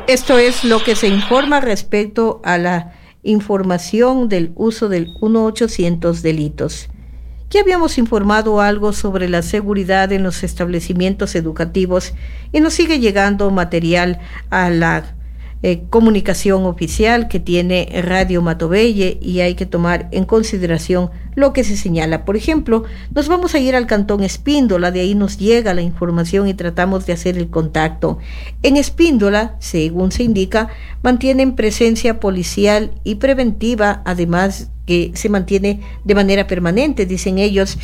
Esto es lo que se informa respecto a la información del uso del 1-800 delitos. Ya habíamos informado algo sobre la seguridad en los establecimientos educativos y nos sigue llegando material a la comunicación oficial que tiene Radio Matobelle y hay que tomar en consideración lo que se señala. Por ejemplo, nos vamos a ir al Cantón Espíndola, de ahí nos llega la información y tratamos de hacer el contacto. En Espíndola, según se indica, mantienen presencia policial y preventiva, además que se mantiene de manera permanente, dicen ellos,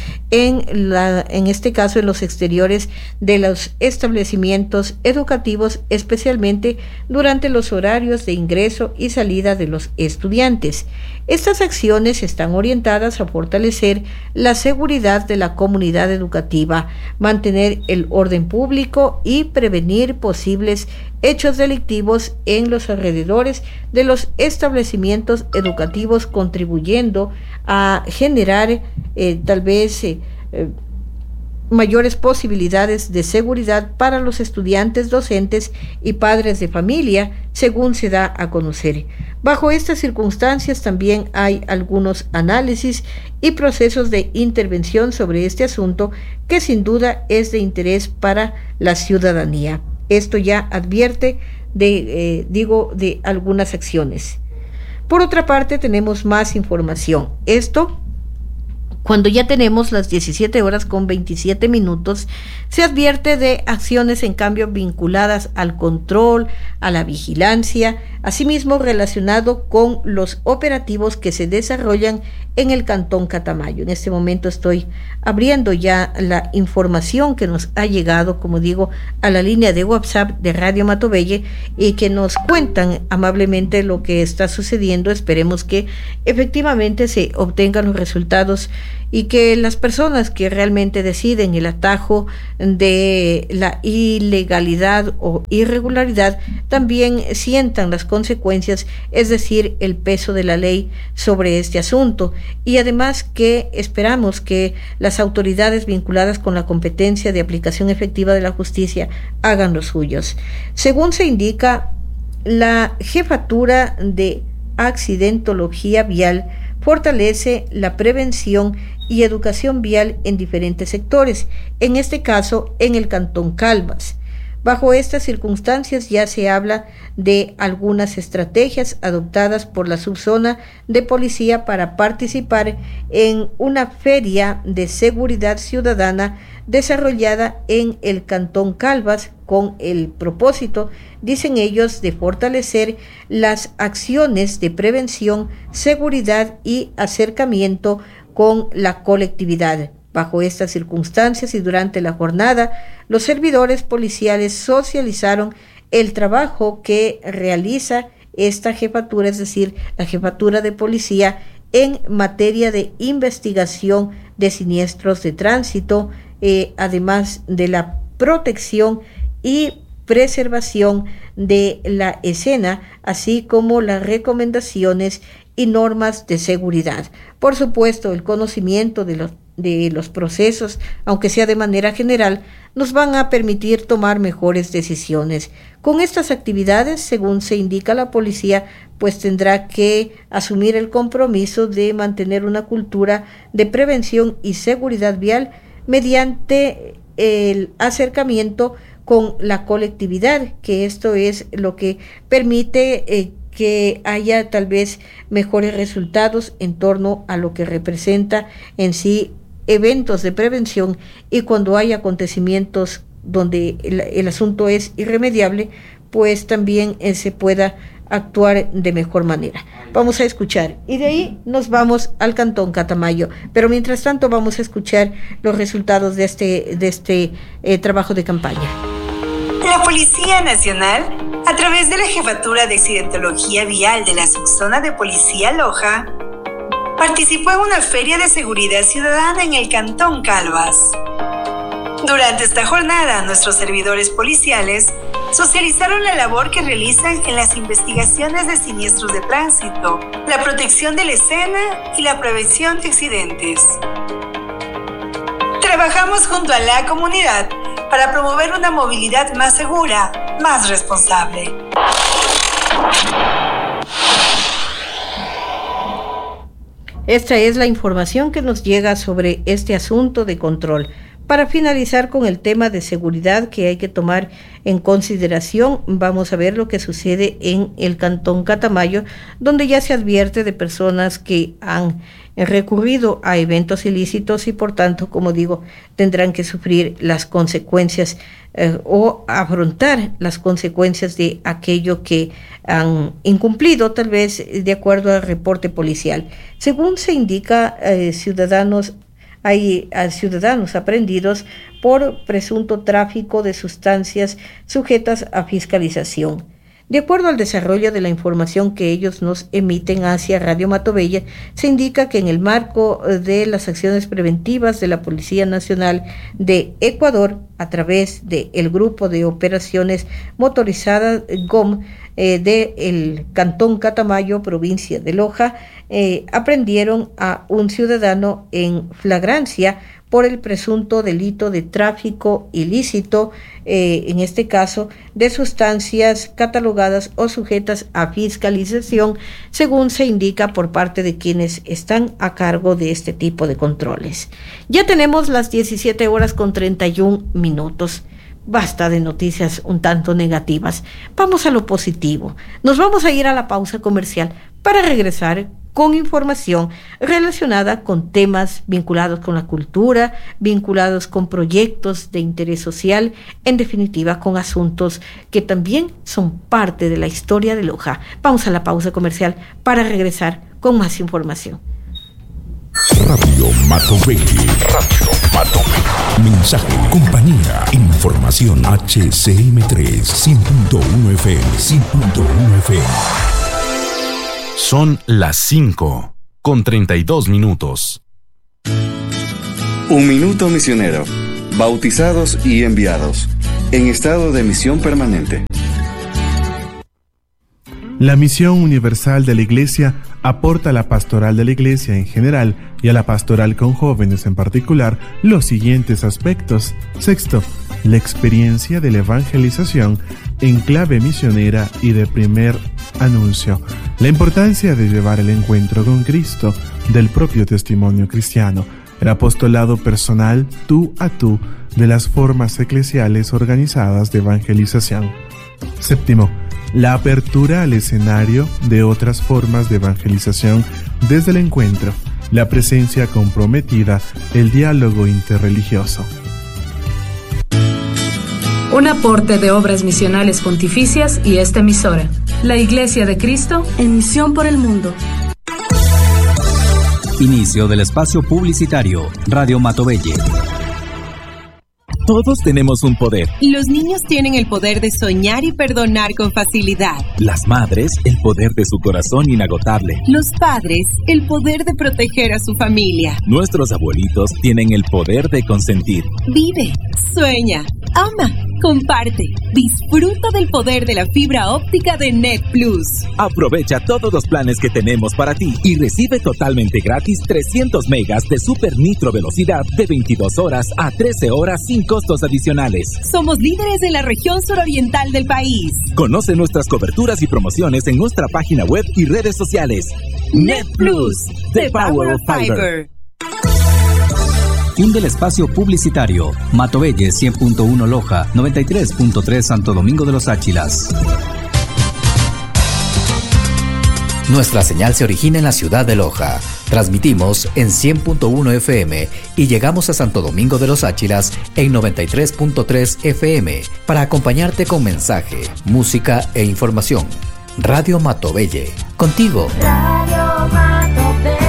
en este caso en los exteriores de los establecimientos educativos, especialmente durante los horarios de ingreso y salida de los estudiantes. Estas acciones están orientadas a fortalecer la seguridad de la comunidad educativa, mantener el orden público y prevenir posibles hechos delictivos en los alrededores de los establecimientos educativos, contribuyendo a generar tal vez mayores posibilidades de seguridad para los estudiantes, docentes y padres de familia, según se da a conocer. Bajo estas circunstancias también hay algunos análisis y procesos de intervención sobre este asunto que sin duda es de interés para la ciudadanía. Esto ya advierte de algunas acciones. Por otra parte, tenemos más información. Esto, cuando ya tenemos las 17:27, se advierte de acciones en cambio vinculadas al control, a la vigilancia, asimismo relacionado con los operativos que se desarrollan en el Cantón Catamayo. En este momento estoy abriendo ya la información que nos ha llegado, como digo, a la línea de WhatsApp de Radio Matobelle y que nos cuentan amablemente lo que está sucediendo. Esperemos que efectivamente se obtengan los resultados y que las personas que realmente deciden el atajo de la ilegalidad o irregularidad también sientan las consecuencias, es decir, el peso de la ley sobre este asunto. Y además que esperamos que las autoridades vinculadas con la competencia de aplicación efectiva de la justicia hagan los suyos. Según se indica, la Jefatura de Accidentología Vial fortalece la prevención y educación vial en diferentes sectores, en este caso en el Cantón Calvas. Bajo estas circunstancias ya se habla de algunas estrategias adoptadas por la subzona de policía para participar en una feria de seguridad ciudadana desarrollada en el Cantón Calvas con el propósito, dicen ellos, de fortalecer las acciones de prevención, seguridad y acercamiento con la colectividad. Bajo estas circunstancias y durante la jornada, los servidores policiales socializaron el trabajo que realiza esta jefatura, es decir, la jefatura de policía en materia de investigación de siniestros de tránsito, además de la protección y preservación de la escena, así como las recomendaciones y normas de seguridad. Por supuesto, el conocimiento de los procesos, aunque sea de manera general, nos van a permitir tomar mejores decisiones. Con estas actividades, según se indica, la policía pues tendrá que asumir el compromiso de mantener una cultura de prevención y seguridad vial mediante el acercamiento con la colectividad, que esto es lo que permite que haya tal vez mejores resultados en torno a lo que representa en sí eventos de prevención, y cuando hay acontecimientos donde el asunto es irremediable, pues también se pueda actuar de mejor manera. Vamos a escuchar y de ahí nos vamos al Cantón Catamayo, pero mientras tanto vamos a escuchar los resultados de este trabajo de campaña. La Policía Nacional, a través de la Jefatura de Accidentología Vial de la Subzona de Policía Loja, participó en una feria de seguridad ciudadana en el Cantón Calvas. Durante esta jornada, nuestros servidores policiales socializaron la labor que realizan en las investigaciones de siniestros de tránsito, la protección de la escena y la prevención de accidentes. Trabajamos junto a la comunidad para promover una movilidad más segura, más responsable. Esta es la información que nos llega sobre este asunto de control. Para finalizar con el tema de seguridad que hay que tomar en consideración, vamos a ver lo que sucede en el Cantón Catamayo, donde ya se advierte de personas que han recurrido a eventos ilícitos y por tanto, como digo, tendrán que sufrir las consecuencias o afrontar las consecuencias de aquello que han incumplido, tal vez de acuerdo al reporte policial. Según se indica, hay ciudadanos aprehendidos por presunto tráfico de sustancias sujetas a fiscalización. De acuerdo al desarrollo de la información que ellos nos emiten hacia Radio Matobella, se indica que en el marco de las acciones preventivas de la Policía Nacional de Ecuador, a través del Grupo de Operaciones Motorizadas GOM del Cantón Catamayo, provincia de Loja, aprendieron a un ciudadano en flagrancia por el presunto delito de tráfico ilícito, en este caso, de sustancias catalogadas o sujetas a fiscalización, según se indica por parte de quienes están a cargo de este tipo de controles. Ya tenemos las 17:31. Basta de noticias un tanto negativas. Vamos a lo positivo. Nos vamos a ir a la pausa comercial para regresar con información relacionada con temas vinculados con la cultura, vinculados con proyectos de interés social, en definitiva con asuntos que también son parte de la historia de Loja. Vamos a la pausa comercial para regresar con más información. Radio Matobella. Mensaje, compañía, información. HCM3 100.1 FM, 100.1 FM. Son las 5:32. Un minuto misionero. Bautizados y enviados. En estado de misión permanente. La misión universal de la Iglesia aporta a la pastoral de la Iglesia en general y a la pastoral con jóvenes en particular los siguientes aspectos. Sexto, la experiencia de la evangelización en clave misionera y de primer anuncio. La importancia de llevar el encuentro con Cristo del propio testimonio cristiano. El apostolado personal tú a tú de las formas eclesiales organizadas de evangelización. Séptimo, la apertura al escenario de otras formas de evangelización desde el encuentro, la presencia comprometida, el diálogo interreligioso. Un aporte de Obras Misionales Pontificias y esta emisora. La Iglesia de Cristo en misión por el mundo. Inicio del espacio publicitario. Radio Matobella. Todos tenemos un poder. Los niños tienen el poder de soñar y perdonar con facilidad. Las madres, el poder de su corazón inagotable. Los padres, el poder de proteger a su familia. Nuestros abuelitos tienen el poder de consentir. Vive, sueña, ama, comparte. Disfruta del poder de la fibra óptica de Net Plus. Aprovecha todos los planes que tenemos para ti y recibe totalmente gratis 300 megas de super nitro velocidad de 22 horas a 13 horas sin costos adicionales. Somos líderes en la región suroriental del país. Conoce nuestras coberturas y promociones en nuestra página web y redes sociales. Net Plus, the power of fiber. Fin del espacio publicitario. Matobella 100.1 Loja, 93.3 Santo Domingo de los Áchilas. Nuestra señal se origina en la ciudad de Loja. Transmitimos en 100.1 FM y llegamos a Santo Domingo de los Áchilas en 93.3 FM para acompañarte con mensaje, música e información. Radio Matobella. Contigo. Radio Matobella.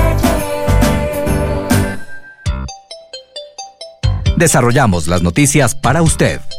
Desarrollamos las noticias para usted.